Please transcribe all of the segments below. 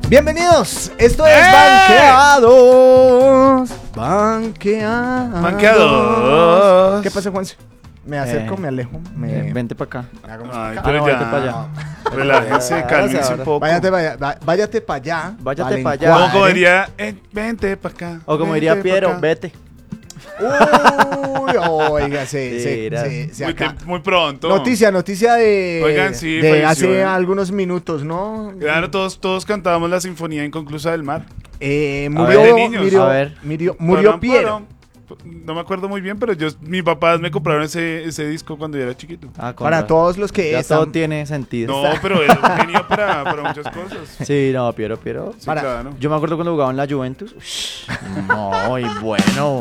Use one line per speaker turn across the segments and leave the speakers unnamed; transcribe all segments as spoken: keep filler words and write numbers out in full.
Bienvenidos, esto es
¡Eh!
Banqueados. Banqueados.
Banqueados.
¿Qué pasa, Juanse? Me acerco,
Eh,
me alejo. Me...
Eh, vente para acá.
me hago más
Ay,
para acá.
pero
Ah, no,
ya.
vete pa' allá.
Relájense, cálmense un poco.
Váyate para allá. va- Váyate para allá.
Váyate
Valen
pa' allá.
Como,
cuadre.
como diría, eh, vente para acá.
O como
vente
diría
pa'
Piero,
acá.
vete.
Uy, oiga, se, se,
Mira.
se, se
Muy,
acá.
tem- muy pronto.
Noticia, noticia de,
Oigan, sí,
de
falleció,
hace
¿eh?
algunos minutos, ¿no?
Claro, todos, todos cantábamos la Sinfonía Inconclusa del Mar.
Eh,
A
murió,
ver, de niños.
murió,
A ver.
murió, murió
Param,
Piero.
param. No me acuerdo muy bien, pero yo, mis papás me compraron ese, ese disco cuando yo era chiquito.
Ah, con
Para
ra-
todos los que
Ya
están-
todo tiene sentido.
No, pero era un genio para, para muchas cosas.
Sí, no, Piero, Piero.
Sí,
Para-
claro.
Yo me acuerdo cuando jugaba en la Juventus. Ush, no, y bueno.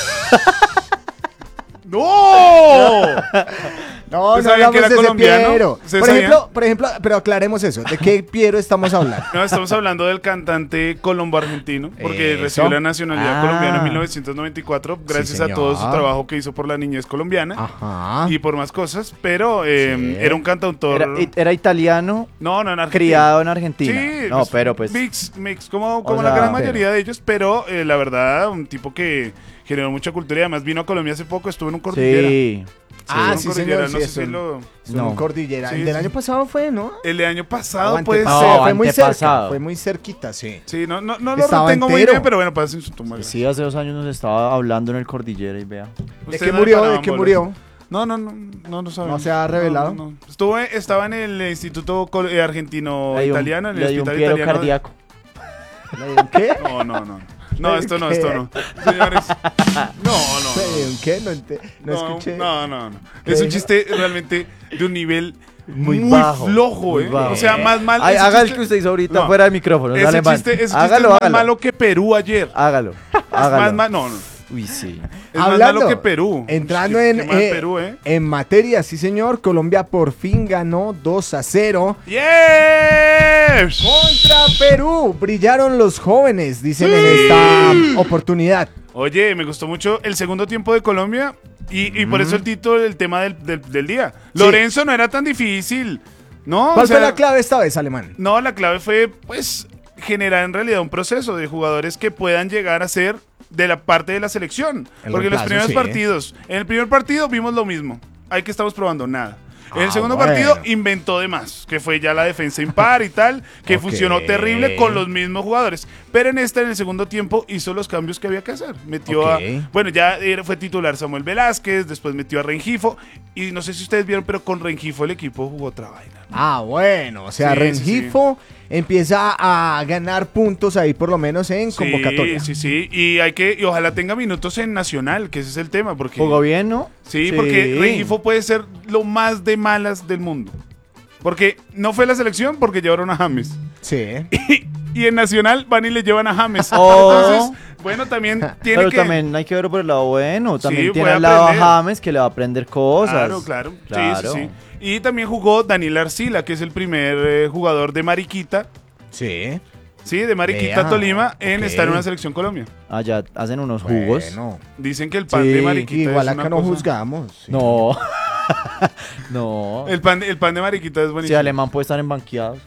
¡No!
No,
¿Ustedes
no
sabían
hablamos
que era
de ese
colombiano?
Piero.
¿Ustedes
Por
sabían?
ejemplo, por ejemplo, pero aclaremos eso. ¿De qué Piero estamos hablando?
No, estamos hablando del cantante colombo-argentino, porque
Eso.
recibió la nacionalidad
Ah.
colombiana en mil novecientos noventa y cuatro, gracias a
señor.
todo su trabajo que hizo por la niñez colombiana
Ajá.
y por más cosas, pero eh,
Sí.
era un cantautor...
Era, i- era italiano,
no, no, en Argentina.
criado en Argentina.
Sí,
no, pero pues.
Mix, mix, como, como
O
la
sea,
gran mayoría de ellos, pero eh, la verdad, un tipo que generó mucha cultura y además vino a Colombia hace poco, estuvo en un cordillera.
Sí.
Ah,
Estuvo
sí,
en Cordillera,
señor,
no
sí,
sé si
eso.
lo...
Es
No.
un cordillera.
Sí,
El del
sí.
año pasado fue, ¿no?
El de año pasado
O
puede
antepasado,
ser.
fue muy
antepasado.
cerca. Fue muy cerquita, sí.
Sí, no, no, no lo
Estaba
tengo muy
entero.
bien, pero bueno, pasen su toma.
Sí, hace dos años nos estaba hablando en el Cordillera y vea.
¿De
Ustedes
qué
no le
murió? ¿De
paraban
qué
bolas.
murió?
No, no, no, no, no sabemos.
¿No se ha revelado?
No, no, no. Estuve, estaba en el Instituto Col- eh, Argentino
Le dio un-
Italiano, en el
le dio un
Hospital
Piero
Italiano.
cardíaco.
¿Qué?
No, no, no. No, esto no,
¿Qué?
esto no. Señores. No, no.
¿Qué? No, ente- no
No,
escuché.
no, no, no.
¿Qué
Es un
dijo?
chiste realmente de un nivel
Muy
muy,
bajo,
flojo,
muy
¿eh?
bajo.
O sea, más mal.
Ay,
ese
haga el
chiste-
que usted hizo ahorita
No.
fuera del micrófono.
Ese
alemán.
chiste, ese chiste
hágalo,
es más
hágalo.
malo que Perú ayer.
Hágalo.
Es
Hágalo.
más, ma- no, no.
Uy, sí.
Es más
Hablando,
malo que Perú.
Entrando
Qué-
en,
qué mal
eh,
Perú, ¿eh?
en materia, sí señor, Colombia por fin ganó dos a cero
¡Yes!
contra Perú. Brillaron los jóvenes, dicen en esta oportunidad.
Oye, me gustó mucho el segundo tiempo de Colombia y, y por eso el título, el tema del, del- del día. Lorenzo no era tan difícil, ¿no?
¿Cuál
O sea,
fue la clave esta vez, Alemán?
No, la clave fue, pues, generar en realidad un proceso de jugadores que puedan llegar a ser de la parte de la selección.
El
Porque en los
reemplazo,
primeros
sí.
partidos, en el primer partido vimos lo mismo. Ahí que estamos probando nada. En el
Ah,
segundo
bueno.
partido inventó de más, que fue ya la defensa impar y tal, que
Ok.
funcionó terrible con los mismos jugadores. Pero en este, en el segundo tiempo, hizo los cambios que había que hacer. Metió
Ok.
a. Bueno, ya era- fue titular Samuel Velázquez, después metió a Rengifo. Y no sé si ustedes vieron, pero con Rengifo el equipo jugó otra vaina.
Ah, bueno, o sea,
Sí,
Rengifo empieza a ganar puntos ahí por lo menos en convocatoria.
Sí, sí, sí. Y hay que, y ojalá tenga minutos en Nacional, que ese es el tema. Porque,
Jugó bien, ¿no?
Sí, porque Rengifo puede ser lo más de malas del mundo. Porque no fue la selección porque llevaron a James.
Sí.
Y en Nacional van y le llevan a James.
Oh.
Entonces, bueno, también tiene
Pero
que.
también hay que verlo por el lado bueno. También
Sí,
tiene
puede
al lado a
aprender.
James que le va a aprender cosas.
Claro, claro.
Claro.
Sí, sí, sí. Y también jugó Daniel Arcila, que es el primer eh, jugador de Mariquita.
Sí.
Sí, de Mariquita
Vea,
Tolima en
ok.
estar en una selección Colombia.
Allá hacen unos jugos.
Bueno,
Dicen que el pan
Sí,
de Mariquita
igual
es
acá
una
no
cosa-
juzgamos. sí.
No. no.
El pan, el pan de Mariquita es
Si
buenísimo.
alemán puede estar en banqueados.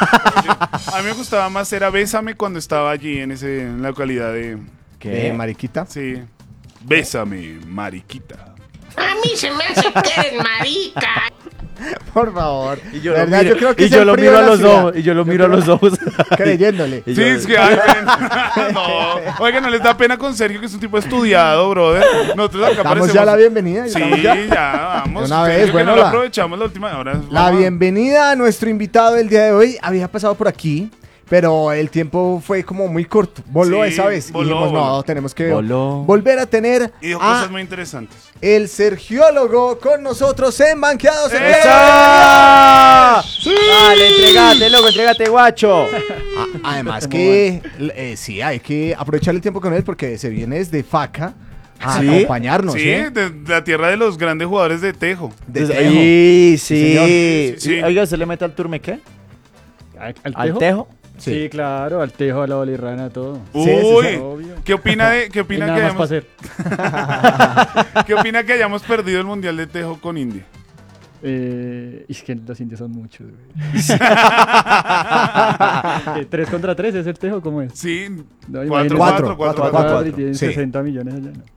A mí me gustaba más era Bésame cuando estaba allí en ese en la localidad de.
¿Qué, mariquita?
Sí. Bésame, Mariquita.
A mí se me hace que eres marica.
Por favor.
Y yo
La
lo
verdad,
miro,
yo creo que
y
es
yo
el
lo
frío
miro
de
a
la
los
ciudad.
ojos. Y yo lo
Yo
miro a
creo-
los ojos.
Creyéndole.
Y
Sí,
yo-
es que ay, ven. No. Oiga, no les da pena con Sergio, que es un tipo estudiado, brother. Nosotros acá
Damos
parecemos-
ya la bienvenida.
Sí,
¿Estamos ya?
ya, vamos.
De una
Sergio,
vez,
que
bueno,
no lo
la-
aprovechamos la última hora.
La
Vamos.
bienvenida a nuestro invitado del día de hoy. Había pasado por aquí, pero el tiempo fue como muy corto. Voló
Sí,
esa vez.
voló,
y dijimos, no,
voló.
tenemos que
Voló.
volver a tener
Y dijo
a
cosas muy interesantes.
el sergiólogo con nosotros en Banqueados.
¡Esa!
Dale, entregate, loco, entregate, guacho.
A- Además que eh, sí, hay que aprovechar el tiempo con él porque se viene desde Faca a
¿Sí?
acompañarnos.
Sí,
¿eh?
de, de la tierra de los grandes jugadores de Tejo.
De
Entonces,
Tejo.
Sí,
Sí, señor.
sí.
Sí, sí.
Oiga, ¿se le mete al turme qué?
¿Al, al
¿Al
tejo?
tejo?
Sí.
Sí.
claro, al tejo, a la bolirrana, todo.
Sí, sí,
Uy,
sí.
Obvio.
¿qué opina de qué
Y
opina que
nada más para
hayamos,
hacer.
qué opina que hayamos perdido el mundial de Tejo con India?
Eh, y es que los indios son muchos, güey. ¿Qué, ¿Tres contra tres es el tejo? ¿Cómo es?
Sí,
No,
cuatro,
imagínate.
cuatro,
Cuatro,
cuatro,
cuatro,
cuatro.
Y tienen
Sí.
sesenta millones allá, ¿no?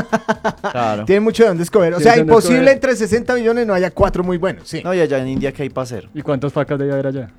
Claro.
Tiene mucho de dónde escoger. O
Tiene
sea,
dónde
imposible
escoger.
entre sesenta millones no haya cuatro muy buenos. Sí.
No, y allá en India, ¿qué hay para hacer?
¿Y cuántos facas debe haber allá?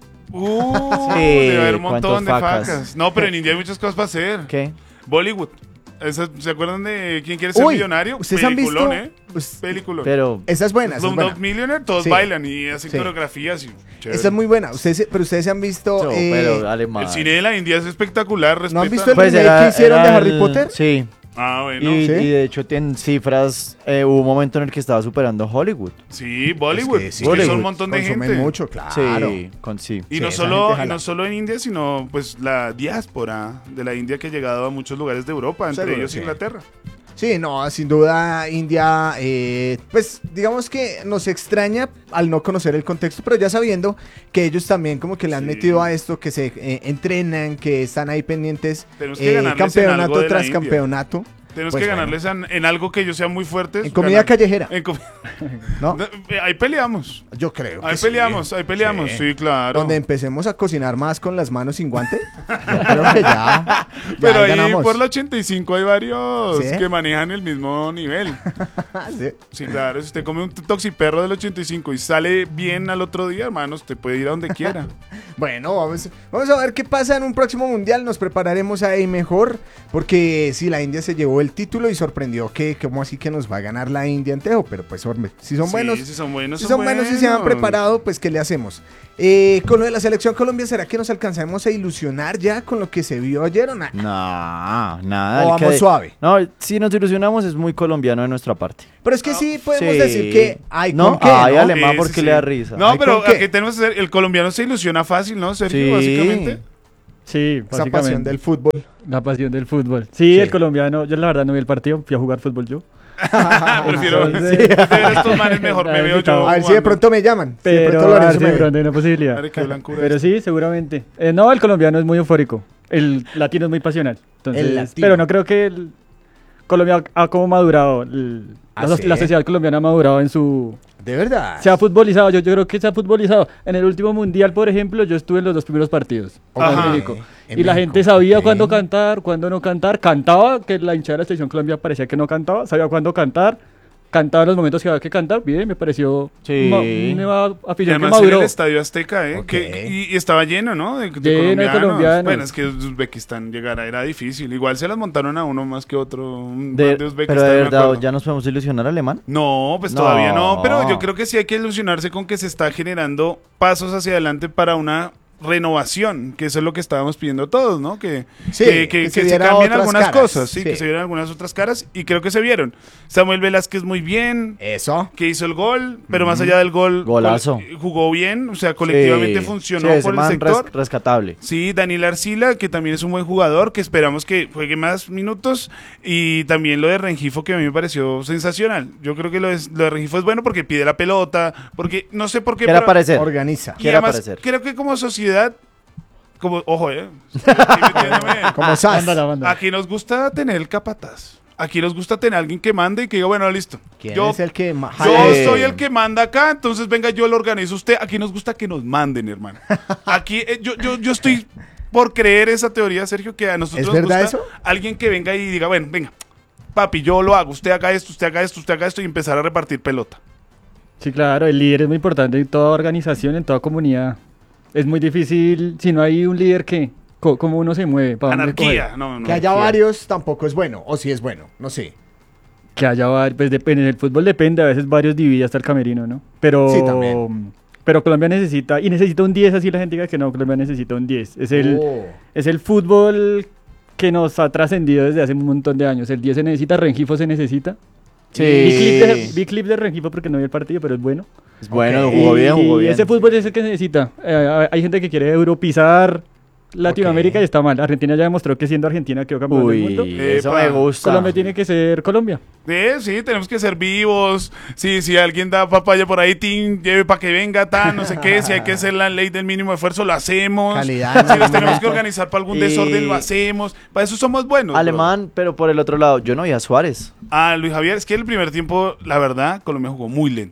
Uh,
Sí,
debe haber un montón de
¿cuántos
facas?
facas?
No, pero en India hay muchas cosas para hacer.
¿Qué?
Bollywood. Esa- ¿Se acuerdan de quién quiere ser
Uy,
millonario?
¿ustedes han visto?
Peliculón, ¿eh?
Pues,
Peliculón.
Pero,
esa es buena, esa es
Slumdog
buena.
Millionaire, todos
Sí.
bailan y hacen
Sí.
coreografías. Y chévere.
Esa es muy buena. Ustedes, se- pero ustedes se han visto.
no,
eh,
pero alemán.
El cine de la India es espectacular.
¿No han
respetan-
visto el
Pues
remake
era-
que hicieron
era
de Harry
el-
Potter?
Sí.
Ah, bueno.
Y,
¿Sí?
y de hecho, tienen cifras. eh, hubo un momento en el que estaba superando Hollywood.
Sí, Bollywood.
Es que
Es
sí,
que
Bollywood.
son un montón de
Consumen
gente.
mucho, claro.
Sí, con sí.
Y
Sí,
no
esa
solo
gente
y
jala.
no solo en India, sino pues la diáspora de la India que ha llegado a muchos lugares de Europa, entre
Seguro,
ellos
sí.
Inglaterra.
Sí, no, sin duda India, eh, pues digamos que nos extraña al no conocer el contexto, pero ya sabiendo que ellos también como que le han
Sí.
metido a esto, que se eh, entrenan, que están ahí pendientes,
Tenemos que ganarles en algo
campeonato
de la
tras
India.
campeonato,
Tenemos
Pues
que
bueno.
ganarles en, en algo que ellos sean muy fuertes.
en comida
ganar-
callejera,
en com-
¿no?
No, eh, Ahí peleamos.
Yo creo. que
Ahí
sí.
peleamos, ahí peleamos.
Sí.
Sí, claro.
Donde empecemos a cocinar más con las manos sin guante, yo creo que ya, ya
Pero ahí
ganamos.
por la ochenta y cinco hay varios
¿Sí?
que manejan el mismo nivel.
Sí.
Sí, claro. Si usted come un toxiperro del ochenta y cinco y sale bien al otro día, hermano, usted puede ir a donde quiera.
Bueno, vamos, vamos a ver qué pasa en un próximo mundial. Nos prepararemos ahí mejor. Porque sí, la India se llevó el título y sorprendió que, ¿cómo así que nos va a ganar la India en tejo? Pero pues, hombre, si son
Sí,
buenos,
si son buenos,
si son buenos y se han preparado, pues, ¿qué le hacemos? Eh, con lo de la selección Colombia, ¿será que nos alcanzamos a ilusionar ya con lo que se vio ayer o nada?
No, nada.
O
el
vamos
que-
suave.
No, si nos ilusionamos es muy colombiano de nuestra parte.
Pero es que sí podemos
Sí.
decir que hay
No,
con qué,
ay,
¿no?
alemán,
Sí,
¿por
sí,
qué
sí.
le da risa?
No,
Ay,
pero
¿con qué?
aquí tenemos que hacer, el colombiano se ilusiona fácil, ¿no, Sergio?
Sí.
Básicamente.
Sí,
Esa
básicamente.
pasión del fútbol.
La pasión del fútbol. Sí,
Sí.
el colombiano, yo la verdad no vi el partido, fui a jugar fútbol yo.
Prefiero
Entonces-
de ver estos manes mejor me veo yo.
A ver si de pronto me llaman. Si de
Pero
pronto
a ver
Lorenzo
si
me
de
ve.
pronto hay una posibilidad.
Madre, qué blancura
Pero
es.
sí, seguramente. Eh, no, el colombiano es muy eufórico. El latino es muy pasional. Entonces,
El latino.
pero no creo que el Colombia ha como madurado. el-
¿Ah,
la,
sí?
la sociedad colombiana ha madurado en su...
De verdad.
Se ha futbolizado, yo, yo creo que se ha futbolizado. En el último mundial, por ejemplo, yo estuve en los dos primeros partidos. con
Ajá.
México.
En
Y la
México,
gente sabía
ok.
cuándo cantar, cuándo no cantar. Cantaba, que la hinchada de la selección Colombia parecía que no cantaba. Sabía cuándo cantar. Cantaba en los momentos que había que cantar. Bien, me pareció
Sí.
ma- una
Y
afición que
además en
maduró.
el Estadio Azteca, ¿eh?
Ok.
Que, y, y estaba lleno, ¿no? De, de
Lleno de
colombianos.
colombianos.
Bueno, es que Uzbekistán llegara era difícil. Igual se las montaron a uno más que otro. Un
De-
man de Uzbekistán,
pero de
me
verdad,
acuerdo.
¿ya nos podemos ilusionar alemán?
No, pues
No.
todavía no, pero yo creo que sí hay que ilusionarse con que se está generando pasos hacia adelante para una renovación, que eso es lo que estábamos pidiendo todos, ¿no? Que,
Sí,
que, que-
que
que
se
se,
viera
cambien
otras
algunas
caras,
cosas, sí,
sí.
que se vieran algunas otras caras, y creo que se vieron. Samuel Velázquez muy bien,
Eso.
que hizo el gol, pero más allá del gol,
Golazo.
col- jugó bien, o sea, colectivamente
Sí,
funcionó
sí, ese
por el
man
sector.
res- rescatable.
Sí, Daniel Arcila, que también es un buen jugador, que esperamos que juegue más minutos. Y también lo de Rengifo, que a mí me pareció sensacional. Yo creo que lo de, lo de Rengifo es bueno porque pide la pelota, porque no sé por qué.
Quiere
pero-
aparecer.
Organiza.
y
quiere
además,
aparecer.
creo que como sociedad, como, ojo, eh. Aquí metiéndome.
Como Sas.
Mándala, mándala.
Aquí nos gusta tener el capataz. Aquí nos gusta tener alguien que mande y que diga, bueno, listo.
¿Quién
Yo,
es el que ma-
yo
jale?
soy el que manda acá, entonces venga, yo lo organizo usted. Aquí nos gusta que nos manden, hermano. Aquí eh, yo, yo, yo estoy por creer esa teoría, Sergio, que a nosotros
¿Es
nos
verdad
gusta
eso?
alguien que venga y diga, bueno, venga, papi, yo lo hago, usted haga esto, usted haga esto, usted haga esto y empezar a repartir pelota.
Sí, claro, el líder es muy importante en toda organización, en toda comunidad. Es muy difícil, si no hay un líder que, co- ¿cómo uno se mueve? ¿Para dónde
Anarquía,
coge?
no, no.
Que haya varios tampoco es bueno. O si es bueno. No sé.
Que haya varios, pues depende, el fútbol depende, a veces varios divide hasta el camerino, ¿no? Pero,
Sí, también.
pero Colombia necesita, y necesita un diez, así la gente diga que no, Colombia necesita un diez. Es el,
Oh.
es el fútbol que nos ha trascendido desde hace un montón de años. El diez se necesita, Rengifo se necesita.
Sí.
Vi clip de, vi clip de Rengifo porque no vi el partido, pero es bueno.
Es bueno,
Ok.
jugó bien, jugó
Y
bien.
ese fútbol es el que se necesita. Eh, hay gente que quiere europizar Latinoamérica
Ok.
y está mal. Argentina ya demostró que siendo Argentina quedó campeón del mundo.
Uy, eso
Epa.
me gusta.
Colombia tiene que ser Colombia.
Eh, sí, tenemos que ser vivos. Sí, si alguien da papaya por ahí, tin, lleve para que venga, tan, no sé qué. Si hay que hacer la ley del mínimo esfuerzo, lo hacemos.
Calidad,
Si nos tenemos que
movimiento.
organizar para algún
Y-
desorden, lo hacemos. Para eso somos buenos. bro.
Alemán, pero por el otro lado, yo no vi a Suárez.
Ah, Luis Javier, es que el primer tiempo, la verdad, Colombia jugó muy lento.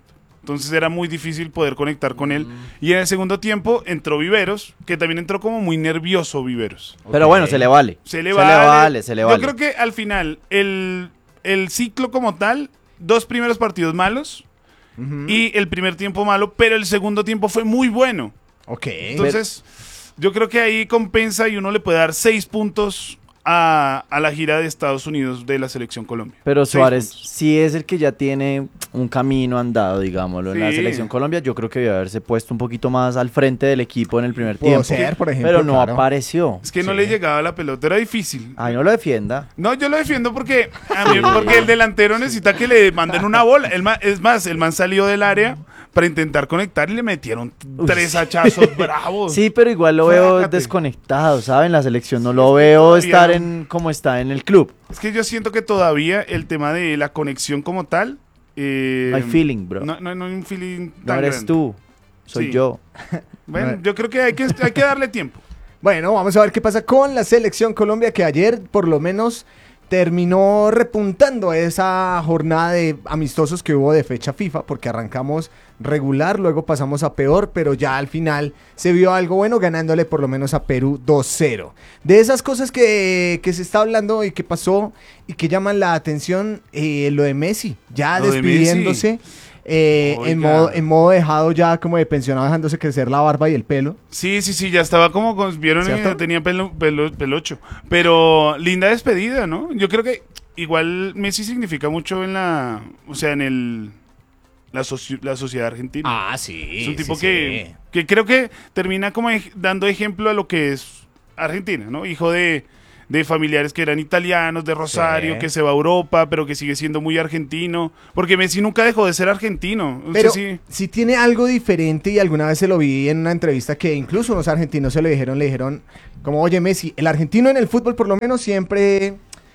entonces era muy difícil poder conectar con él. Y en el segundo tiempo entró Viveros, que también entró como muy nervioso Viveros.
Pero bueno, se le vale.
Se le
se
vale,
le vale, se le vale.
Yo creo que al final, el, el ciclo como tal, dos primeros partidos malos
Ujú.
y el primer tiempo malo, pero el segundo tiempo fue muy bueno.
Ok.
Entonces, yo creo que ahí compensa y uno le puede dar seis puntos a, a la gira de Estados Unidos de la Selección Colombia.
Pero
Seis
Suárez
puntos.
sí es el que ya tiene un camino andado, digámoslo, en la
Sí.
Selección Colombia. Yo creo que debe haberse pusto un poquito más al frente del equipo en el primer
Puedo
tiempo.
ser, por ejemplo,
pero no
claro.
apareció.
Es que no
Sí.
le llegaba la pelota, era difícil.
Ay, no lo defienda.
No, yo lo defiendo porque, a mí- porque el delantero necesita que le manden una bola. El ma- es más, el man salió del área para intentar conectar y le metieron tres hachazos bravos.
Sí, pero igual lo veo
Fájate.
desconectado, ¿saben? La selección no
Es
lo
que
veo
todavía
estar
no-
en como está en el club.
Es que yo siento que todavía el tema de la conexión como tal... eh,
No hay feeling, bro.
No, no, no hay un feeling
No
tan
eres
grande.
tú, soy
Sí.
yo.
Bueno,
No.
yo creo que hay que, hay que darle tiempo.
Bueno, vamos a ver qué pasa con la selección Colombia, que ayer por lo menos terminó repuntando esa jornada de amistosos que hubo de fecha FIFA, porque arrancamos regular, luego pasamos a peor, pero ya al final se vio algo bueno ganándole por lo menos a Perú dos cero. De esas cosas que, que se está hablando y que pasó y que llaman la atención, eh, lo de Messi, ya
Lo de
despidiéndose. eh, en,
Oiga.
modo, en modo dejado ya como de pensionado, dejándose crecer la barba y el pelo.
Sí, sí, sí, ya estaba como, con- vieron,
¿Cierto?
eh, tenía pelo, pelo, pelocho. Pero linda despedida, ¿no? Yo creo que igual Messi significa mucho en la, o sea, en el, la, soci- la sociedad argentina.
Ah, sí.
es un tipo
sí,
que,
sí.
que creo que termina como ej- dando ejemplo a lo que es Argentina, ¿no? Hijo de, de familiares que eran italianos, de Rosario,
Sí.
que se va a Europa, pero que sigue siendo muy argentino. Porque Messi nunca dejó de ser argentino. O sea,
Pero
sí.
si tiene algo diferente, y alguna vez se lo vi en una entrevista que incluso unos argentinos se lo dijeron, le dijeron como, oye Messi, el argentino en el fútbol por lo menos siempre,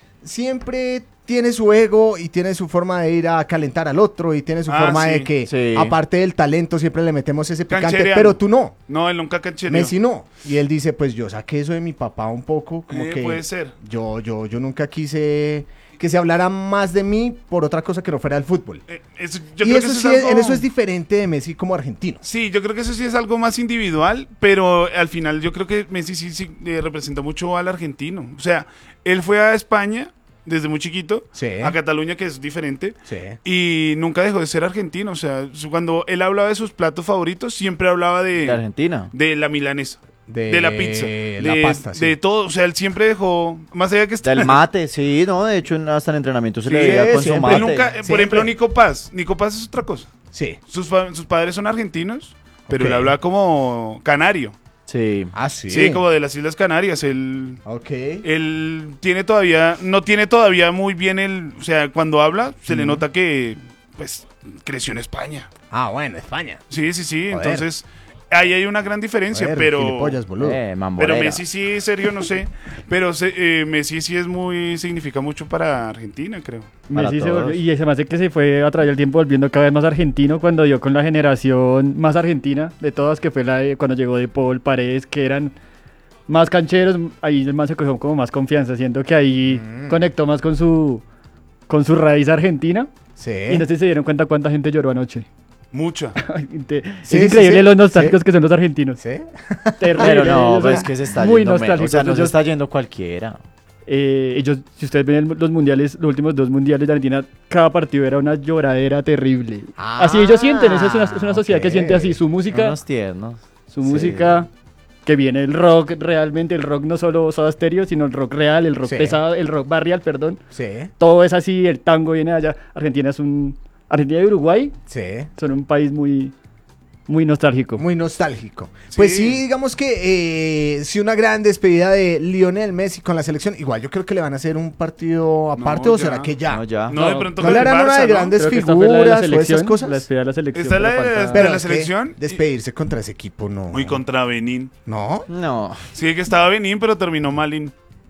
siempre tiene su ego y tiene su forma de ir a calentar al otro y tiene su
Ah,
forma
sí,
de que
sí.
aparte del talento siempre le metemos ese picante,
Canchereando.
pero tú no.
No, él nunca canchereó.
Messi no. Y él dice, pues yo saqué eso de mi papá un poco, como
Eh,
que
puede ser.
yo, yo, yo nunca quise que se hablara más de mí por otra cosa que no fuera el fútbol.
Eh, eso- yo
y
creo
eso
que
sí,
es
es-
algo-
en eso es diferente de Messi como argentino.
Sí, yo creo que eso sí es algo más individual, pero al final yo creo que Messi sí, sí, eh, representa mucho al argentino. O sea, él fue a España desde muy chiquito,
Sí.
a Cataluña, que es diferente,
Sí.
y nunca dejó de ser argentino. O sea, su- cuando él hablaba de sus platos favoritos, siempre hablaba
De
de,
Argentina.
de la milanesa,
De,
de, la pizza,
la
de,
pasta, sí.
de todo. O sea, él siempre dejó, más allá que
Del mate, sí, no, de hecho en- hasta en entrenamiento se
Sí,
le veía con su
siempre.
mate.
Él nunca, eh, por
Siempre.
ejemplo, Nico Paz. Nico Paz es otra cosa.
Sí.
Sus, fa- sus padres son argentinos, pero
Ok.
él habla como canario.
Sí.
Ah, sí.
Sí, como de las Islas Canarias. Él,
Ok.
él tiene todavía, no tiene todavía muy bien el, o sea, cuando habla se le nota que, pues, creció en España.
Ah, bueno, España.
Sí, sí, sí.
Joder.
Entonces, ahí hay una gran diferencia,
Joder,
pero,
gilipollas, boludo.
Eh,
pero
mambolera.
Messi sí, serio, no sé. Pero se- eh, Messi sí es muy, significa mucho para Argentina, creo.
Para
Messi se
todos.
volvió- y se me hace que se fue a través del tiempo volviendo cada vez más argentino cuando dio con la generación más argentina de todas, que fue la de cuando llegó de Paul, Paredes, que eran más cancheros. Ahí el man se cogió como más confianza, siento que ahí
Mm.
conectó más con su con su raíz argentina.
Sí.
Y no sé si se dieron cuenta cuánta gente lloró anoche.
Mucha.
Te-
Sí,
es increíble
sí, sí.
los nostálgicos
Sí.
que son los argentinos.
¿Sí?
Terrible.
Pero no,
ellos
pues
son
es que se está
muy
yendo menos. O
nostálgicos.
sea, no se
Ellos-
está yendo cualquiera.
Eh, ellos, si ustedes ven el- los mundiales, los últimos dos mundiales de Argentina, cada partido era una lloradera terrible.
Ah,
así ellos sienten, eso es una, es una sociedad que
ok.
siente así. Su música,
Unos tiernos.
su
Sí.
música, que viene el rock realmente, el rock no solo Soda Stereo, sino el rock real, el rock
Sí.
pesado, el rock barrial, perdón.
Sí.
Todo es así, el tango viene de allá. Argentina es un... Argentina y Uruguay
Sí.
son un país muy, muy nostálgico.
Muy nostálgico. Pues sí, digamos que eh, sí, una gran despedida de Lionel Messi con la selección. Igual yo creo que le van a hacer un partido aparte,
No,
o será
ya.
que ya.
No, ya.
No, de
No,
pronto
¿No
con
le
el
harán una
Barça,
de
¿no?
grandes
Creo que esta fue la de la
figuras o
selección,
esas cosas?
La despedida de la selección.
Está la
pero
de-
falta-
Pero
de la
es que
selección.
despedirse contra ese equipo no.
Muy contra Benín.
¿No?
No.
Sí, que estaba Benín, pero terminó Malín.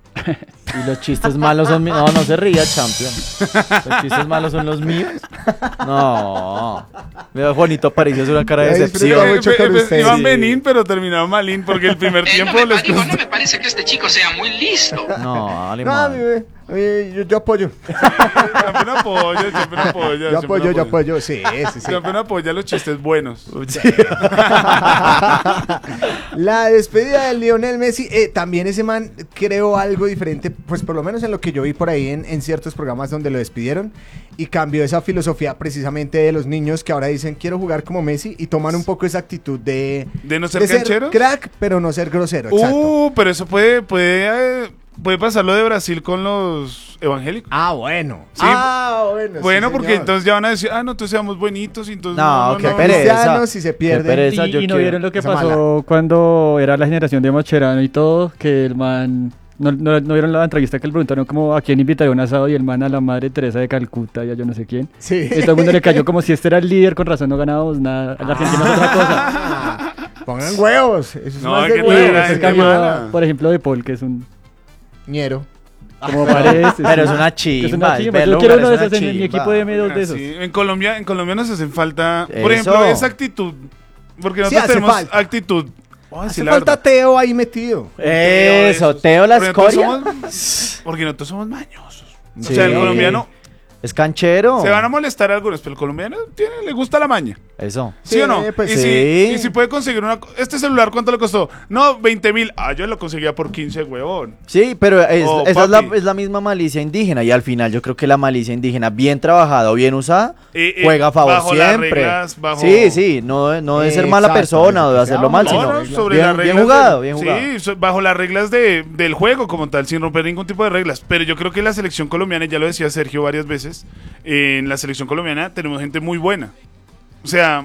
Y los chistes malos son míos. No, no se ría, champion. Los chistes malos son los míos. No. Veo a Juanito Aparicio hace una cara de
Ay,
decepción.
disfruta mucho con
Eh, eh,
usted.
Iban
Sí.
Benín, pero terminó Malín, porque el primer
Eh, no,
tiempo
me
les
pare- no
costó.
me parece que este chico sea muy listo.
No,
No,
alemán.
mi bebé. Eh, yo, yo apoyo.
Siempre no apoya, siempre no apoya.
Yo
siempre
apoyo,
no
yo apoyo. Sí, sí, sí.
Siempre no apoya los chistes buenos.
La despedida de Lionel Messi, eh, también ese man creó algo diferente, pues por lo menos en lo que yo vi por ahí en, en ciertos programas donde lo despidieron, y cambió esa filosofía precisamente de los niños que ahora dicen quiero jugar como Messi y toman un poco esa actitud de,
¿De no ser cancheros?
crack, pero no ser grosero. Exacto.
Uh, pero eso puede, puede, eh, puede pasar lo de Brasil con los evangélicos.
Ah, bueno.
Sí.
Ah, bueno.
Bueno,
sí,
porque
señor.
entonces ya van a decir, ah, no, entonces seamos buenitos y entonces
No, qué
no.
pereza.
Cristianos si se
Qué
pierden.
pereza,
Y,
yo
y no
quiero.
vieron lo que
Esa
pasó cuando era la generación de Mascherano y todo, que el man... No, no, no vieron la entrevista que le preguntaron como a quién invitaría a un asado y el man a la madre Teresa de Calcuta y a yo no sé quién.
Sí.
Y todo el mundo le cayó como si este era el líder, con razón no ganábamos nada. La Argentina es otra cosa.
Ah, pongan huevos. Eso es
No,
más
es
de
que
Y
la
huevos.
después
gente
cambió,
mala.
por ejemplo, de Paul, que es un...
Ñero.
Como parece.
Pero
sí.
es una
Que es
chimba.
una
es
chimba.
verlo
Yo quiero
jugar,
uno de
es una
esos en mi
chimba.
equipo de M dos de esos.
Sí, en Colombia, en Colombia nos hacen falta, por
Eso.
ejemplo, esa actitud. Porque
Sí,
nosotros
hace
tenemos
falta.
actitud. Voy a
Hace
decir la
falta
verdad.
Teo ahí metido.
Eso, Teo la
Porque nosotros
escoria.
somos- Porque nosotros somos mañosos.
Sí.
O sea, el colombiano
Es canchero.
se van a molestar algunos, pero el colombiano tiene, le gusta la maña.
Eso.
¿Sí,
Sí,
o no?
pues
y,
sí.
si, y si puede conseguir una... ¿Este celular cuánto le costó? No, veinte mil. Ah, yo lo conseguía por quince, huevón.
Sí, pero es,
Oh,
esa es la,
papi.
es la misma malicia indígena y al final yo creo que la malicia indígena bien trabajada o bien usada
Eh, eh,
juega a favor
bajo las
siempre.
reglas, bajo-
Sí, sí, no, no de ser mala
Exacto,
persona o de
que
hacerlo
sea
mal,
bajo
sino
No, no, sobre
bien,
las reglas
bien jugado,
del-
bien jugado.
Sí, so- bajo las reglas de, del juego como tal, sin romper ningún tipo de reglas. Pero yo creo que la selección colombiana, ya lo decía Sergio varias veces, eh, en la selección colombiana tenemos gente muy buena. O sea,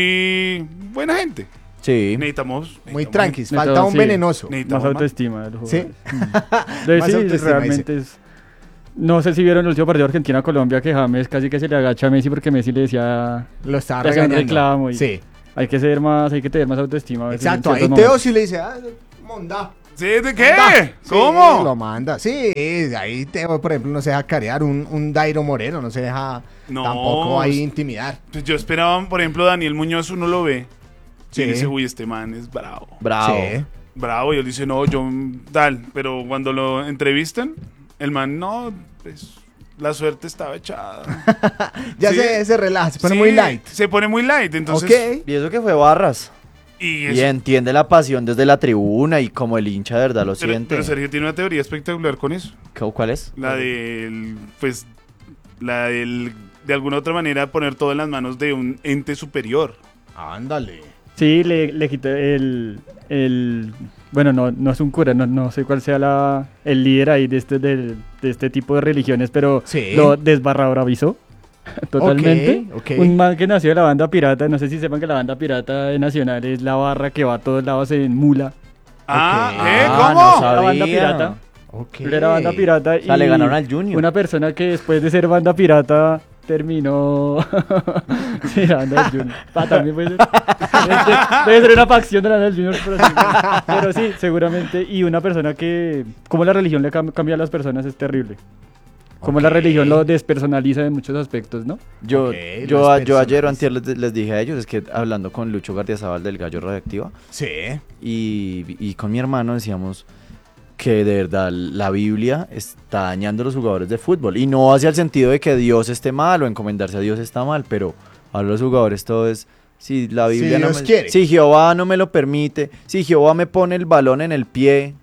muy buena gente.
Sí.
Necesitamos...
Muy
necesitamos-
tranquis.
de
Falta
todo,
un
sí.
venenoso.
necesitamos
Más
más.
autoestima del
¿Sí?
jugador. Mm. De-
Más
sí,
autoestima,
realmente es... No sé si vieron el último partido de Argentina-Colombia que James casi que se le agacha a Messi porque Messi le decía
Lo está
le hacía un
regañando.
reclamo y-
Sí.
hay que ser más, hay que tener más autoestima. a veces en
Exacto. Ahí
ciertos
Teo
momentos.
sí le dice, ah, monda.
¿Sí? ¿De qué?
Sí,
¿Cómo?
lo manda. Sí, ahí Teo, por ejemplo, no se deja carear. Un, un Dairo Moreno no se deja
No,
tampoco ahí
es-
intimidar.
Pues yo esperaba, por ejemplo, Daniel Muñoz, uno lo ve.
Sí.
Y dice, uy, este man es bravo.
Bravo.
Sí.
Bravo, y él dice, no, yo tal. Pero cuando lo entrevistan, el man, no, pues la suerte estaba echada.
Ya
Sí.
se, se relaja, se pone
Sí,
muy light.
Se pone muy light, entonces.
Ok.
Y eso que fue Barras.
Y,
Y
eso-
entiende la pasión desde la tribuna y como el hincha de verdad lo
pero,
siente.
pero Sergio tiene una teoría espectacular con eso.
¿Cu- ¿Cuál es?
La del, pues, la del, de alguna otra manera, poner todo en las manos de un ente superior.
Ándale.
Sí, le, le quité el, el... Bueno, no, no es un cura, no, no sé cuál sea la, el líder ahí de este, del- de este tipo de religiones, pero
Sí.
lo desbarradoravizó totalmente.
Ok, ok.
Un man que nació de la banda pirata, no sé si sepan que la banda pirata nacional es la barra que va a todos lados en mula.
Ah,
Ok.
¿eh?
Ah,
¿Cómo?
no sabía.
La banda pirata.
Ok.
Él era banda pirata y
sea, le ganaron al Junior.
una persona que después de ser banda pirata terminó sí, la banda del Junior. Ah, también puede ser. Debe, debe ser una facción de la banda del Junior, pero sí, pero sí, seguramente. Y una persona que, como la religión le cam- cambia a las personas es terrible. Como la
Ok.
religión lo despersonaliza en muchos aspectos, ¿no?
Yo,
Ok,
yo,
las
a- yo ayer
personas.
o antier les, les dije a ellos, es que hablando con Lucho Gardiazabal del Gallo Radioactiva
Sí.
y, y con mi hermano decíamos que de verdad la Biblia está dañando a los jugadores de fútbol y no hacia el sentido de que Dios esté mal o encomendarse a Dios está mal, pero a los jugadores todo es si la
Si
Biblia no
Dios
me-
quiere.
si Jehová no me lo permite, si Jehová me pone el balón en el pie,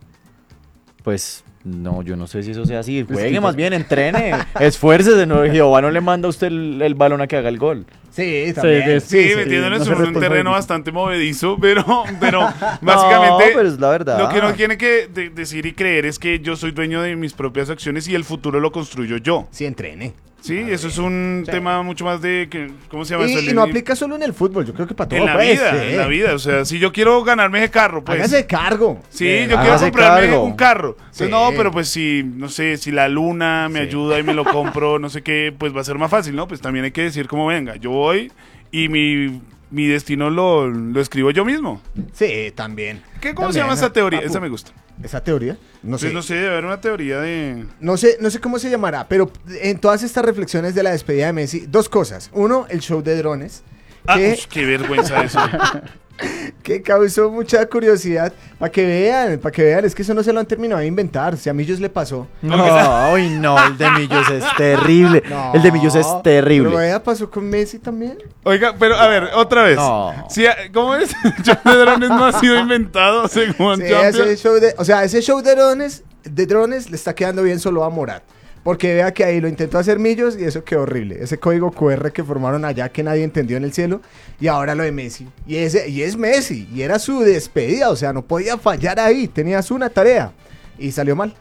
pues no, yo no sé si eso sea así.
Pues
Juegue
sí,
más
pues.
bien, entrene, esfuércese, no, Jehová no le manda a usted el, el balón a que haga el gol.
Sí, también.
que-
Sí,
sí,
metiéndonos
no se
en un
responsabiliza.
terreno bastante movedizo, pero, pero básicamente
No, pero es la verdad.
lo que uno tiene que de- decir y creer es que yo soy dueño de mis propias acciones y el futuro lo construyo yo.
Sí, entrene.
Sí, eso es un
Sí.
tema mucho más de que, ¿cómo se llama eso?
Y, y no aplica solo en el fútbol, yo creo que para todo.
en la
pues,
vida,
sí.
en la vida. O sea, si yo quiero ganarme ese carro, pues.
Hágase cargo.
Sí,
De
yo
verdad.
quiero
Hágase
comprarme
cargo.
un carro. Entonces,
Sí.
no, pero pues si, no sé, si la luna me
Sí.
ayuda y me lo compro, no sé qué, pues va a ser más fácil, ¿no? Pues también hay que decir como venga, yo voy y mi, mi destino lo, lo escribo yo mismo.
Sí, también.
¿Qué, ¿Cómo
También,
se llama esa
¿no?
teoría?
Papu.
Esa me gusta.
¿Esa teoría? No sé.
Pues no sé, debe haber una teoría de...
No sé, no sé cómo se llamará, pero en todas estas reflexiones de la despedida de Messi, dos cosas. Uno, el show de drones.
Ah,
que
ush, qué vergüenza eso.
que causó mucha curiosidad. Para que vean, para que vean, es que eso no se lo han terminado de inventar. Si a Millos le pasó.
No, uy, no, el de Millos es terrible.
No,
el de Millos es terrible.
Pero vea, pasó con Messi también.
Oiga, pero a ver, otra vez.
No.
Si, ¿cómo es? El show de drones no ha sido inventado según
Sí,
Champions.
ese show de, o sea, ese show de drones, de drones le está quedando bien solo a Morat. Porque vea que ahí lo intentó hacer Millos y eso quedó horrible. Ese código cu erre que formaron allá que nadie entendió en el cielo. Y ahora lo de Messi. Y, ese, y es Messi. Y era su despedida. O sea, no podía fallar ahí. Tenías una tarea. Y salió mal.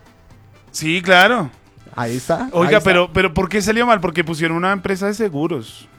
Sí, claro.
Ahí está. ahí
Oiga,
está.
pero, pero ¿por qué salió mal? Porque pusieron una empresa de seguros.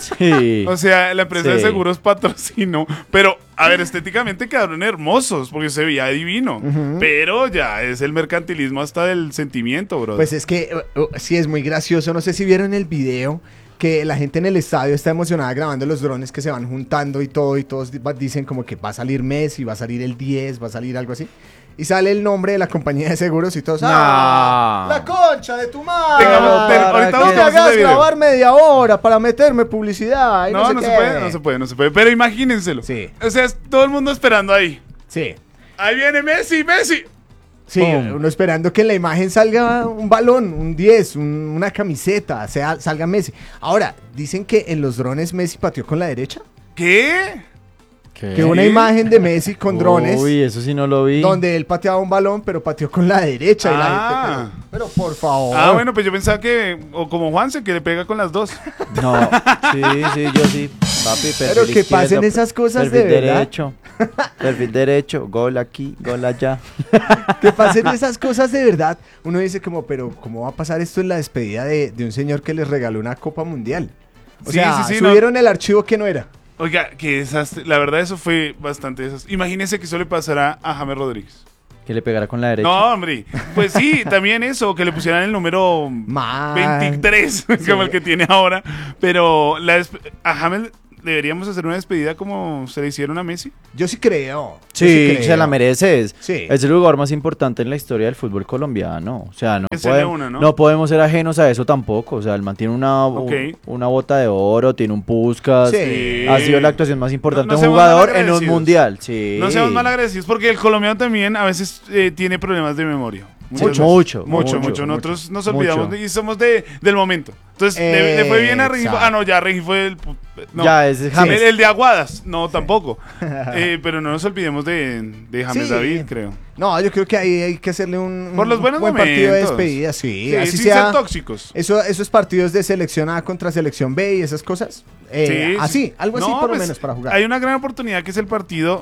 Sí.
O sea, la empresa de
Sí.
seguros patrocinó. Pero, a ver, estéticamente quedaron hermosos porque se veía divino.
Ujú.
Pero ya es el mercantilismo hasta del sentimiento, bro.
Pues es que uh, uh, sí es muy gracioso. No sé si vieron el video que la gente en el estadio está emocionada grabando los drones que se van juntando y todo. Y todos di- dicen como que va a salir Messi, va a salir el diez, va a salir algo así. Y sale el nombre de la compañía de seguros y todos.
No.
¡Ah! ¡La concha de tu madre!
Tengamos- ten-
¿para
ahorita
qué?
No me
buscamos ese
hagas
video.
grabar media hora para meterme publicidad. y
No,
sé
no se
qué.
puede, no se puede, no se puede. Pero imagínenselo.
Sí.
O sea, es todo el mundo esperando ahí.
Sí.
Ahí viene Messi, Messi.
Sí,
Boom.
uno esperando que en la imagen salga un balón, un diez, un- una camiseta, sea, salga Messi. Ahora, dicen que en los drones Messi pateó con la derecha.
¿Qué?
¿Qué?
Que una imagen de Messi con drones,
Uy, eso sí no lo vi.
donde él pateaba un balón, pero pateó con la derecha. Y la
Ah.
gente, pero, pero por favor.
Ah, bueno, pues yo pensaba que, o como Juanse, que le pega con las dos.
No, sí, sí, yo sí. Papi, perfil
Pero que
izquierdo,
pasen esas cosas de
perfil
verdad.
derecho. Perfil derecho, gol aquí, gol allá.
Que pasen esas cosas de verdad. Uno dice como, pero ¿cómo va a pasar esto en la despedida de, de un señor que les regaló una Copa Mundial? O
Sí,
sea,
sí, sí, no.
subieron el archivo que no era.
Oiga, que desastre. La verdad, eso fue bastante desastre. Imagínense que eso le pasará a James Rodríguez.
Que le pegara con la derecha.
No, hombre. Pues sí, también eso, que le pusieran el número
Man.
veintitrés, como el que tiene ahora. Pero la despe- a James deberíamos hacer una despedida como se le hicieron a Messi.
Yo sí creo. yo
Sí,
creo.
se la mereces.
Sí.
Es el lugar más importante en la historia del fútbol colombiano. O sea, no,
Que se le
podem-
una, ¿no?
no podemos ser ajenos a eso tampoco. O sea, el man tiene una,
Ok.
una bota de oro, tiene un Puskas.
Sí.
Ha sido la actuación más importante
No- no
de un
seamos
jugador en un
malagradecidos.
mundial. Sí.
No seamos mal agradecidos porque el colombiano también a veces eh, tiene problemas de memoria. Muchas
Mucho,
veces.
mucho,
mucho,
mucho,
mucho. Nosotros nos
mucho.
olvidamos de- y somos de, del momento. Entonces, le, le fue bien a Rengifo. Ah, no, ya Rengifo fue el. pu- No.
Ya, ese es James.
El, el de Aguadas, no, tampoco. Eh, pero no nos olvidemos de, de James
Sí.
David, creo.
No, yo creo que ahí hay que hacerle un,
Por los
un
buenos
buen partido de
momentos.
despedida, sí.
Sí,
así
sin
sea.
ser tóxicos.
Eso, esos partidos de selección A contra selección B y esas cosas. Eh,
Sí,
así,
sí.
algo así
No,
por lo
pues,
menos para jugar.
Hay una gran oportunidad que es el partido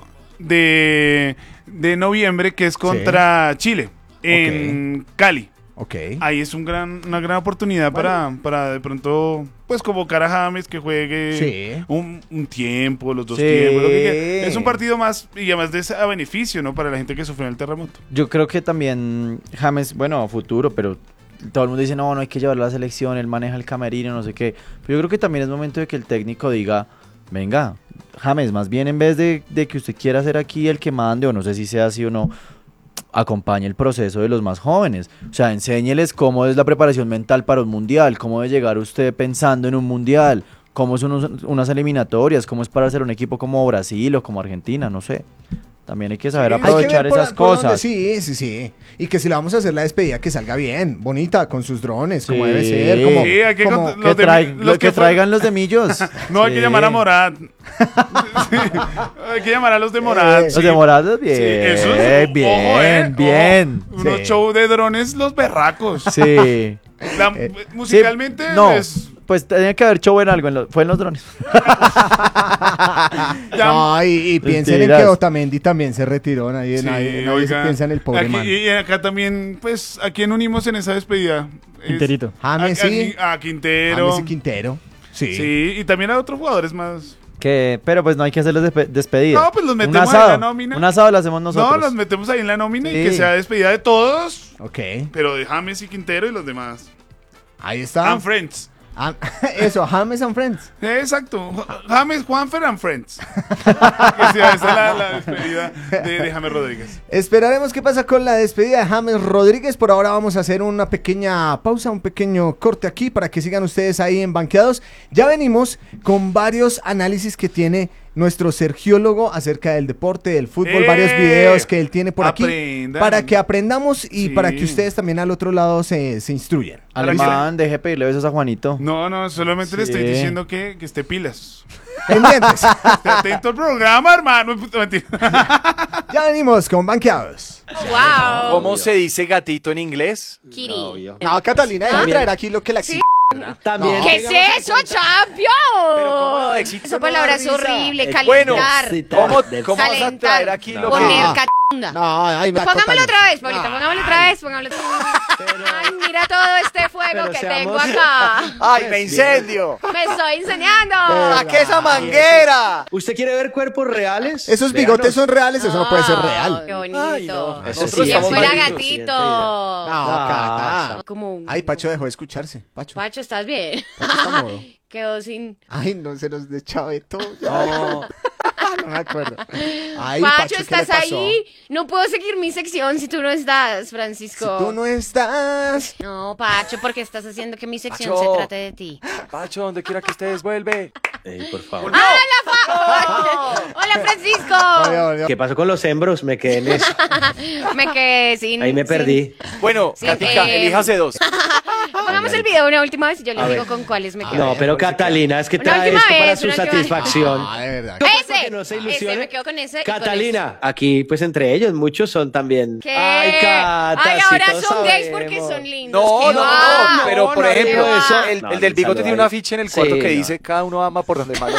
de, de noviembre, que es contra Chile, en Cali.
Ok.
Ahí es un gran, una gran oportunidad para, para de pronto pues convocar a James que juegue
Sí.
un, un tiempo, los dos
Sí.
tiempos. Lo que quiera. Es un partido más y además de ese a beneficio, ¿no? Para la gente que sufrió en el terremoto.
Yo creo que también James, bueno, a futuro, pero todo el mundo dice, no, no hay que llevarlo a la selección, él maneja el camerino, no sé qué. Pero yo creo que también es momento de que el técnico diga, venga, James, más bien en vez de, de que usted quiera ser aquí el que mande, o no sé si sea así o no, acompañe el proceso de los más jóvenes. O sea, enséñeles cómo es la preparación mental para un mundial, cómo debe llegar usted pensando en un mundial, cómo son unos- unas eliminatorias, cómo es para hacer un equipo como Brasil o como Argentina, no sé. También hay que saber
Sí,
Hay que
aprovechar
ver por-
esas
por dónde-
cosas.
sí, sí, sí. Y que si le vamos a hacer la despedida, que salga bien, bonita, con sus drones, como
Sí.
debe ser. Como,
Sí, hay que
como-
cont-
Que,
Los de-
traig-
los
lo-
que
que
fue-
traigan los de Millos.
No hay que
Sí.
llamar a Morat. Sí, hay que llamar a los de Morat.
Eh,
Los
sí.
de Morados, bien.
Sí, eso es-
bien,
ojo, eh,
bien.
ojo. Unos
Sí.
show de drones, los berracos.
Sí.
La-
Eh,
musicalmente,
sí, no,
pues,
pues tenía que haber show en algo, en lo- fue en los drones.
ya-
No, y, y piensen en
Mentiras.
que Otamendi también se retiró. Nadie,
Sí,
nadie, nadie se
oiga,
piensa en el pobre
aquí-
man.
Y acá también, pues, ¿a quién unimos en esa despedida? Es-
Quinterito.
James,
a, a-
sí.
a Quintero.
James y Quintero. Sí.
Sí, y también a otros jugadores más.
Que, pero pues no hay que hacerles despe- despedida.
No, pues los
Un
metemos ahí en
asado,
la nómina.
Un asado lo hacemos nosotros.
No, los metemos ahí en la nómina y
Sí.
que sea despedida de todos,
Ok.
pero de James y Quintero y los demás.
Ahí está.
And Friends.
Ah, eso, James and Friends.
Eh, Exacto. Ja- James, Juanfer and Friends. Que sea esa la, la despedida de, de James Rodríguez.
Esperaremos qué pasa con la despedida de James Rodríguez. Por ahora vamos a hacer una pequeña pausa, un pequeño corte aquí para que sigan ustedes ahí en Banqueados. Ya venimos con varios análisis que tiene nuestro sergiólogo acerca del deporte, del fútbol,
¡Eh!
varios videos que él tiene por aquí,
Aprendan.
para que aprendamos y
Sí.
para que ustedes también al otro lado se, se instruyan.
Alemán, deje pedirle besos a Juanito.
No, no, solamente le
Sí.
estoy diciendo que, que esté pilas.
Pendientes.
Esté atento al programa, hermano. Mentira.
Ya venimos con Banqueados.
Wow.
¿Cómo se dice gatito en inglés?
Kitty.
No, Catalina, deja traer aquí lo que la...
Sí.
También.
¿Qué es eso, champion?
Éxito
Esa
no
palabra
da
es
risa.
horrible,
Bueno,
calentar.
¿cómo, cómo vas a
Calentar.
traer aquí lo
Poner
No.
catunda.
No, ay, me
Pongámoslo
acotan.
otra vez, Paulita, pongámoslo otra vez, pongámoslo otra vez. Ay, mira todo este fuego
pero
que
seamos-
tengo acá.
¡Ay, me incendio!
Me estoy incendiando.
¡Saqué esa manguera!
¿Usted quiere ver cuerpos reales?
Esos bigotes son reales, eso no puede ser
Ah,
real.
Qué bonito.
Eso
sí,
Si
estamos
fuera
malditos,
gatito.
No,
Ah,
Cata.
Como un...
Ay, Pacho dejó de escucharse. Pacho.
Pacho, ¿estás bien?
Pacho está mudo.
Quedó sin...
Ay, no, se nos deschavetó. Ya.
No.
No me acuerdo. Ay,
Pacho,
¿qué le
¿estás
pasó?
ahí? No puedo seguir mi sección si tú no estás,
Si
Francisco.
tú no estás.
No, Pacho, porque estás haciendo que mi sección
Pacho.
se trate de ti.
Pacho, donde quiera que estés, vuelve.
Ey, por favor.
Hola, Francisco.
Volvió, volvió.
¿Qué pasó con los hembros? Me quedé en eso.
Me quedé sin...
Ahí me
sin-
perdí.
Bueno,
Sí,
Katica,
eh,
elíjase dos.
Pongamos el video una última vez y yo les
A
digo
ver.
con cuáles me quedo.
No, pero Catalina, es que
Una
trae
última
esto para
vez,
su
una última vez.
satisfacción.
Ah, de verdad.
¡Ese!
que no se
ese,
ilusione.
me quedo con ese. y con
Catalina, aquí pues entre ellos muchos son también.
¿Qué?
Ay, Cata,
Ay,
sí,
ahora
todos
son gays
sabemos.
porque son lindos.
No,
¿Qué
no, no,
va?
no, pero por
no
ejemplo,
digo eso.
el,
No,
el del
no,
bigote
salud
tiene
ahí.
un afiche en el cuarto
Sí,
que
no.
dice cada uno ama por donde más los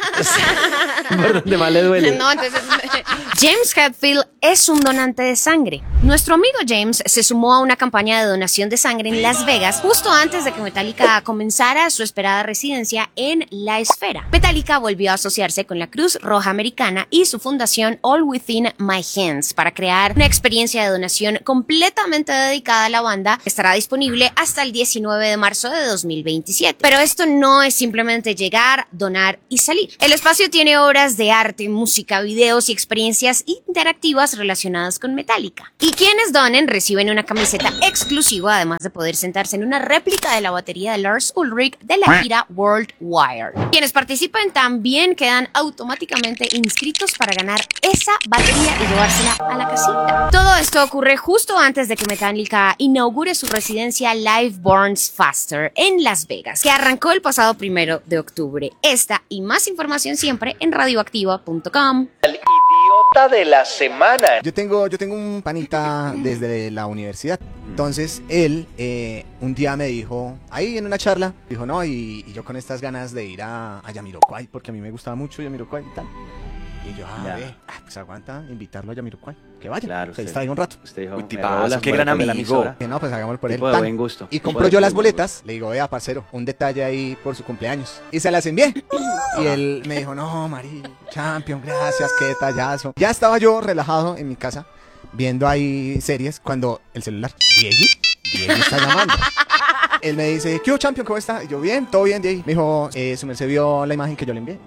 quiere.
Por donde más le duele.
No, entonces... James Hetfield es un donante de sangre. Nuestro amigo James se sumó a una campaña de donación de sangre en Las Vegas justo antes de que Metallica comenzara su esperada residencia en la esfera. Metallica volvió a asociarse con la Cruz Roja Americana y su fundación All Within My Hands para crear una experiencia de donación completamente dedicada a la banda que estará disponible hasta el diecinueve de marzo de dos mil veintisiete. Pero esto no es simplemente llegar, donar y salir. El espacio tiene obras de arte, música, videos y experiencias interactivas relacionadas con Metallica. Y quienes donen reciben una camiseta exclusiva, además de poder sentarse en una réplica de la batería de Lars Ulrich de la gira World Wire. Quienes participen también quedan automáticamente inscritos para ganar esa batería y llevársela a la casita. Todo esto ocurre justo antes de que Metallica inaugure su residencia Live Burns Faster en Las Vegas, que arrancó el pasado primero de octubre. Esta y más información siempre en radioactiva punto com.
Idiota de la semana.
Yo tengo, yo tengo un panita desde la universidad. Entonces, él eh, un día me dijo, ahí en una charla, dijo, no, y, y yo con estas ganas de ir a, a Jamiroquai, porque a mí me gustaba mucho Jamiroquai y tal. Y yo, ah,
Ya.
ve, ah, pues aguanta invitarlo a Jamiroquai, que vaya,
Claro,
se
usted-
está ahí un rato.
Usted dijo,
Uy,
me
tipazo,
robo las
qué gran
boletas de la
amigo.
emisora.
Que no, pues hagámoslo por él.
Tipo de
tan.
buen gusto.
Y
Tipo
compró
de
yo
buen
las
gusto.
boletas, le digo, vea, parcero, un detalle ahí por su cumpleaños. Y se las envié. Y él me dijo, no, Mari, champion, gracias, qué detallazo. Ya estaba yo relajado en mi casa, viendo ahí series, cuando el celular, Diego, Diego está llamando. Él me dice, ¿qué hubo, champion? ¿Cómo está? Y yo, bien, todo bien, Diego. Me dijo, eh, su merced vio la imagen que yo le envié.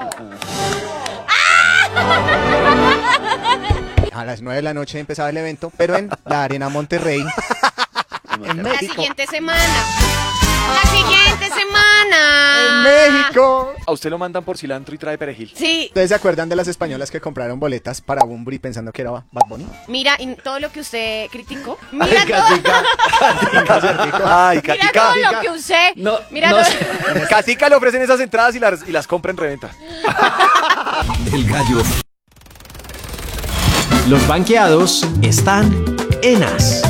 A las nueve de la noche empezaba el evento, pero en la Arena Monterrey, en
La
México.
siguiente semana. La siguiente semana.
En México.
A usted lo mandan por cilantro y trae perejil.
Sí,
¿Ustedes se acuerdan de las españolas que compraron boletas para Bunbury pensando que era Bad Bunny?
mira, y todo lo que usted criticó. Mira todo,
Ay,
mira
Katica.
todo lo que usted.
No,
mira
no
todo.
sé.
Katica le ofrecen esas entradas y las, y las compra en reventa.
El gallo.
Los banqueados están en As.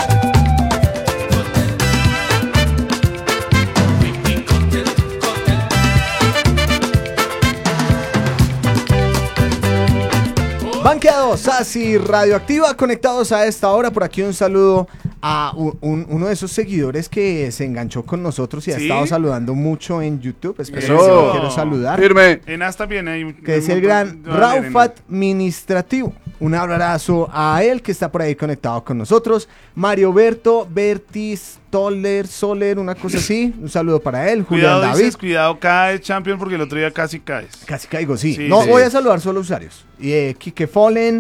Banqueados, así Radioactiva, conectados a esta hora. Por aquí un saludo a un- un- uno de esos seguidores que se enganchó con nosotros y ha
¿Sí?
estado saludando mucho en YouTube. Espero que
Eso.
lo quiero saludar.
Firme.
En As también hay un-
Que es
un
el
montón
gran
de Valeria,
Raufat Administrativo. Un abrazo a él que está por ahí conectado con nosotros. Mario Berto, Bertis, Toller, Soler, una cosa así. Un saludo para él. Julián
Cuidado,
David.
dices, cuidado, caes, champion, porque el otro día casi caes.
Casi caigo, sí.
Sí,
no,
sí.
voy a saludar solo usuarios. Y, eh, Quique Follen,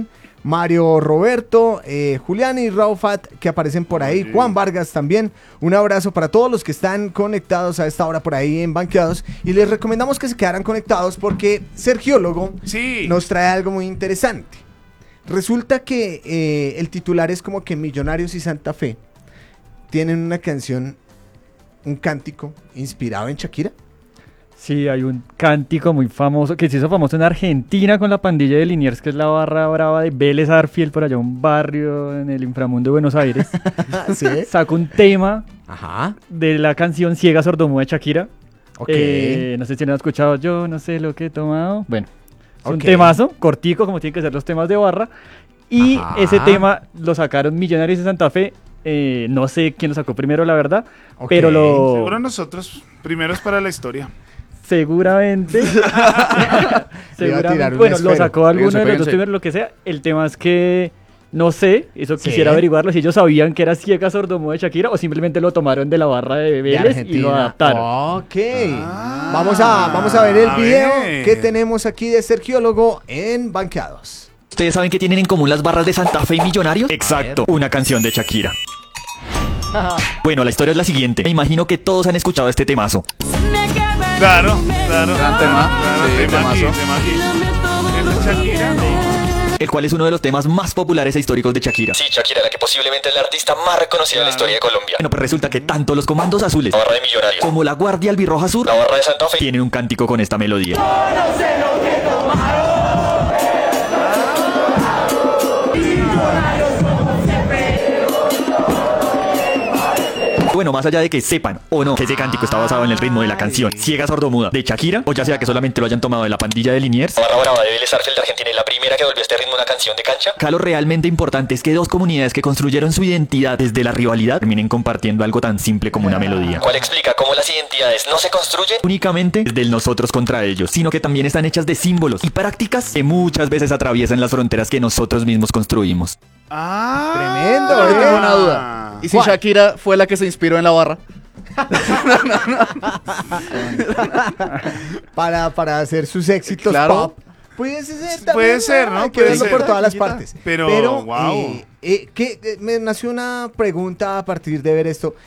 Mario Roberto, eh, Julián y Raufat que aparecen por ahí,
Sí.
Juan Vargas también. Un abrazo para todos los que están conectados a esta hora por ahí en Banqueados y les recomendamos que se quedaran conectados porque Sergiólogo
Sí.
nos trae algo muy interesante. Resulta que eh, el titular es como que Millonarios y Santa Fe tienen una canción, un cántico inspirado en Shakira.
Sí, hay un cántico muy famoso que se hizo famoso en Argentina con la pandilla de Liniers, que es la barra brava de Vélez Arfiel, por allá un barrio en el inframundo de Buenos Aires.
¿Sí?
Sacó un tema
Ajá.
de la canción Ciega Sordomuda de Shakira.
Ok.
Eh, no sé si lo han escuchado. Yo no sé lo que he tomado. Bueno, es un
Ok.
temazo, cortico, como tienen que ser los temas de barra. Y
Ajá.
ese tema lo sacaron Millonarios de Santa Fe. Eh, no sé quién lo sacó primero, la verdad.
Ok.
Pero lo.
Seguro nosotros, primeros para la historia.
Seguramente.
Le iba a
seguramente.
tirar un
Bueno, lo
esfero.
sacó alguno
Péguense,
de los dos
péguense.
primeros, lo que sea. El tema es que. No sé, eso
Sí.
quisiera averiguarlo, si ellos sabían que era Ciega Sordomuda de Shakira o simplemente lo tomaron de la barra de
De
Vélez y lo
Argentina.
adaptaron.
Ok. vamos, a, vamos a ver el
a
video
ver.
que tenemos aquí de Sergiólogo en Banqueados.
¿Ustedes saben qué tienen en común las barras de Santa Fe y Millonarios? Exacto, una canción de Shakira. Bueno, la historia es la siguiente. Me imagino que todos han escuchado este temazo.
Claro, claro.
Gran tema.
Claro,
Sí,
tema aquí,
temazo.
tema aquí. ¿Es de Shakira? No.
El cual es uno de los temas más populares e históricos de Shakira. Sí, Shakira, la que posiblemente es la artista más reconocida de la historia de Colombia. Bueno, pues resulta que tanto los comandos azules, la barra de Millonarios, como la Guardia Albirroja Sur, la barra de Santa Fe, tienen un cántico con esta melodía. Bueno, más allá de que sepan o no que ese cántico está basado en el ritmo de la canción Ciega Sordomuda de Shakira, o ya sea que solamente lo hayan tomado de la pandilla de Liniers, la barra brava de Vélez Arfiel de Argentina y la primera que volvió a este ritmo una canción de cancha. Acá lo realmente importante es que dos comunidades que construyeron su identidad desde la rivalidad terminen compartiendo algo tan simple como una melodía. ¿Cuál explica cómo las identidades no se construyen únicamente desde el nosotros contra ellos, sino que también están hechas de símbolos y prácticas que muchas veces atraviesan las fronteras que nosotros mismos construimos?
Ah.
Tremendo,
Pero yo
¿eh?
tengo una duda. ¿Y si
¿Cuál?
Shakira fue la que se inspiró en la barra?
para, para hacer sus éxitos
Claro.
pop. Puede ser también,
Puede ser, ¿no?
Hay que
Puede
verlo
ser.
por todas las partes.
Pero, wow.
eh, eh, que, eh, me nació una pregunta a partir de ver esto.